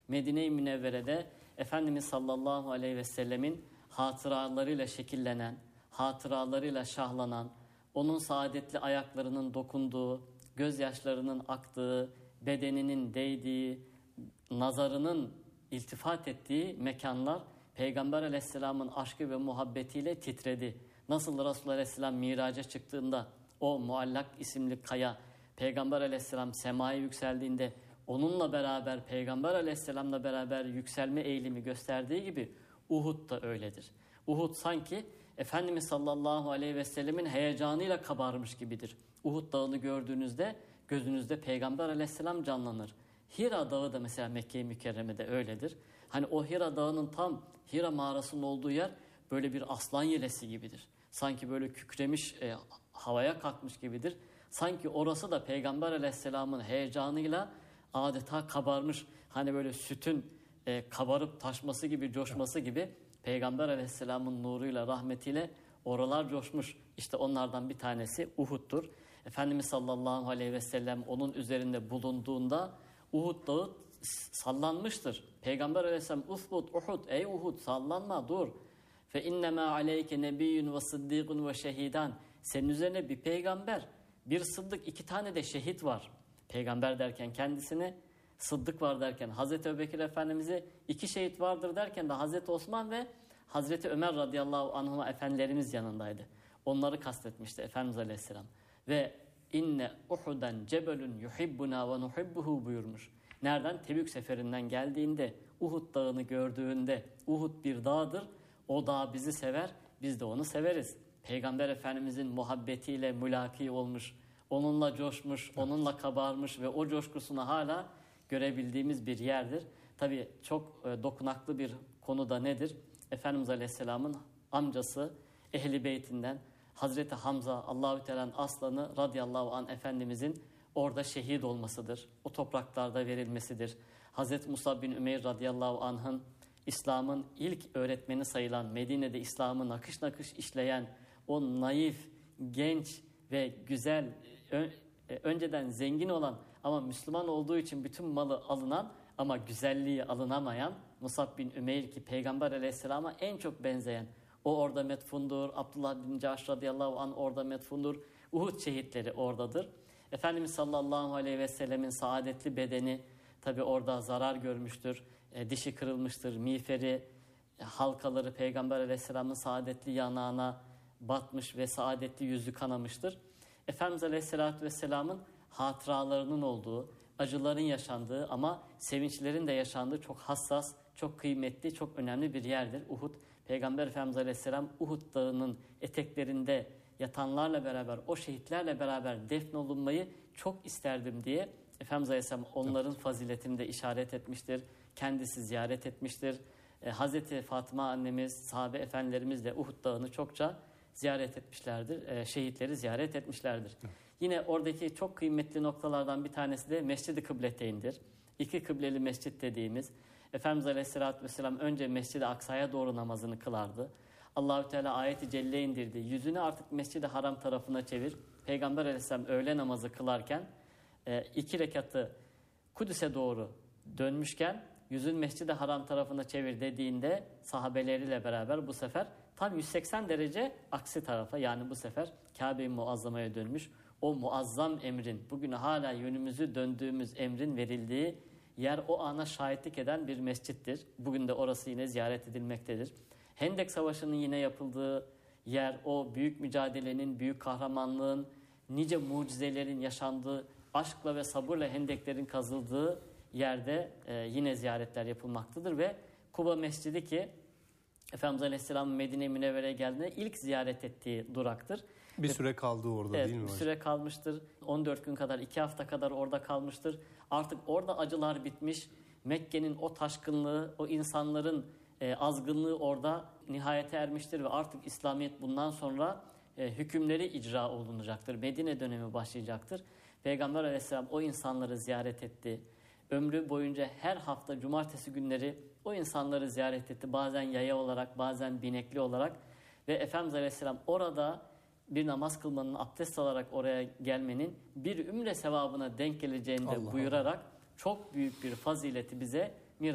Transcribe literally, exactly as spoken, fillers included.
Medine-i Münevvere'de Efendimiz sallallahu aleyhi ve sellemin hatıralarıyla şekillenen, hatıralarıyla şahlanan, onun saadetli ayaklarının dokunduğu, gözyaşlarının aktığı, bedeninin değdiği, nazarının iltifat ettiği mekanlar Peygamber aleyhisselamın aşkı ve muhabbetiyle titredi. Nasıl Resulullah aleyhisselam miraca çıktığında o Muallak isimli kaya Peygamber aleyhisselam semaya yükseldiğinde onunla beraber Peygamber aleyhisselamla beraber yükselme eğilimi gösterdiği gibi Uhud da öyledir. Uhud sanki Efendimiz sallallahu aleyhi ve sellemin heyecanıyla kabarmış gibidir. Uhud dağını gördüğünüzde gözünüzde Peygamber aleyhisselam canlanır. Hira dağı da mesela Mekke-i Mükerreme'de öyledir. Hani o Hira dağının tam Hira mağarasının olduğu yer böyle bir aslan yelesi gibidir. Sanki böyle kükremiş, e, havaya kalkmış gibidir. Sanki orası da Peygamber aleyhisselamın heyecanıyla adeta kabarmış. Hani böyle sütün e, kabarıp taşması gibi, coşması gibi Peygamber aleyhisselamın nuruyla, rahmetiyle oralar coşmuş. İşte onlardan bir tanesi Uhud'dur. Efendimiz sallallahu aleyhi ve sellem onun üzerinde bulunduğunda Uhud dağı sallanmıştır. Peygamber aleyhisselam "Ufbut Uhud, ey Uhud sallanma, dur. Fe innema aleyke nebiyyun ve sıddîkun ve şehidan." Senin üzerine bir peygamber, bir sıddık, iki tane de şehit var. Peygamber derken kendisini, sıddık var derken Hazreti Ebubekir Efendimiz'i, iki şehit vardır derken de Hazreti Osman ve Hazreti Ömer radıyallahu anhuma efendilerimiz yanındaydı. Onları kastetmişti Efendimiz aleyhisselam. Ve inne Uhuden cebelun yuhibbuna ve nuhibbuhu buyurmuş. Nereden? Tebük seferinden geldiğinde, Uhud dağını gördüğünde, Uhud bir dağdır, o dağ bizi sever, biz de onu severiz. Peygamber Efendimizin muhabbetiyle mülaki olmuş, onunla coşmuş, onunla kabarmış ve o coşkusunu hala görebildiğimiz bir yerdir. Tabii çok e, dokunaklı bir konu da nedir? Efendimiz Aleyhisselam'ın amcası Ehl-i Beytinden Hazreti Hamza, Allahü Teala'nın aslanı radıyallahu anh Efendimizin orada şehit olmasıdır. O topraklarda verilmesidir. Hazreti Musab bin Ümeyr radıyallahu anh'ın İslam'ın ilk öğretmeni sayılan, Medine'de İslam'ı nakış nakış işleyen o naif, genç ve güzel, önceden zengin olan ama Müslüman olduğu için bütün malı alınan ama güzelliği alınamayan Musab bin Ümeyr ki Peygamber aleyhisselama en çok benzeyen, o orada metfundur. Abdullah bin Cahş radıyallahu anh orada metfundur. Uhud şehitleri oradadır. Efendimiz sallallahu aleyhi ve sellemin saadetli bedeni tabi orada zarar görmüştür. E, dişi kırılmıştır. Miğferi, e, halkaları Peygamber aleyhisselamın saadetli yanağına batmış ve saadetli yüzü kanamıştır. Efendimiz aleyhisselatü vesselamın hatıralarının olduğu, acıların yaşandığı ama sevinçlerin de yaşandığı çok hassas, çok kıymetli, çok önemli bir yerdir Uhud. Peygamber Efendimiz Aleyhisselam Uhud dağının eteklerinde yatanlarla beraber, o şehitlerle beraber defnolunmayı çok isterdim diye Efendimiz Aleyhisselam onların evet. faziletini de işaret etmiştir. Kendisi ziyaret etmiştir. Ee, Hazreti Fatıma annemiz, sahabe efendilerimiz de Uhud dağını çokça ziyaret etmişlerdir. Ee, şehitleri ziyaret etmişlerdir. Evet. Yine oradaki çok kıymetli noktalardan bir tanesi de Mescid-i Kıbleteyn'dir. İki kıbleli mescit dediğimiz, Efendimiz Aleyhisselatü Vesselam önce Mescid-i Aksa'ya doğru namazını kılardı. Allahü Teala ayeti celle indirdi. Yüzünü artık Mescid-i Haram tarafına çevir. Peygamber Aleyhisselam öğle namazı kılarken e, iki rekatı Kudüs'e doğru dönmüşken yüzün Mescid-i Haram tarafına çevir dediğinde sahabeleriyle beraber bu sefer tam yüz seksen derece aksi tarafa, yani bu sefer Kabe-i Muazzama'ya dönmüş. O muazzam emrin, bugün hala yönümüzü döndüğümüz emrin verildiği yer o ana şahitlik eden bir mescittir. Bugün de orası yine ziyaret edilmektedir. Hendek Savaşı'nın yine yapıldığı yer, o büyük mücadelenin, büyük kahramanlığın, nice mucizelerin yaşandığı, aşkla ve sabırla hendeklerin kazıldığı yerde e, yine ziyaretler yapılmaktadır ve Kuba Mescidi ki Efendimiz Aleyhisselam'ın Medine-i Münevvere'ye geldiğinde ilk ziyaret ettiği duraktır. Bir süre kaldı orada, evet, değil mi? Bir süre kalmıştır. on dört gün kadar, iki hafta kadar orada kalmıştır. Artık orada acılar bitmiş. Mekke'nin o taşkınlığı, o insanların e, azgınlığı orada nihayete ermiştir ve artık İslamiyet bundan sonra e, hükümleri icra olunacaktır. Medine dönemi başlayacaktır. Peygamber Aleyhisselam o insanları ziyaret etti. Ömrü boyunca her hafta cumartesi günleri o insanları ziyaret etti. Bazen yaya olarak, bazen binekli olarak. Ve Efendimiz Aleyhisselam orada bir namaz kılmanın, abdest alarak oraya gelmenin bir ümre sevabına denk geleceğini de Allah buyurarak Allah. Çok büyük bir fazileti bize